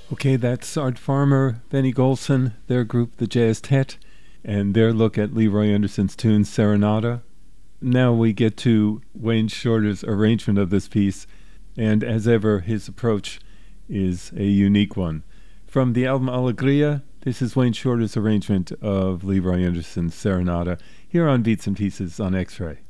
Okay, that's Art Farmer, Benny Golson, their group, the Jazz Tet, and their look at Leroy Anderson's tune Serenata. Now we get to Wayne Shorter's arrangement of this piece, and as ever, his approach is a unique one. From the album Alegria, this is Wayne Shorter's arrangement of Leroy Anderson's Serenata, here on Beats and Pieces on X-Ray.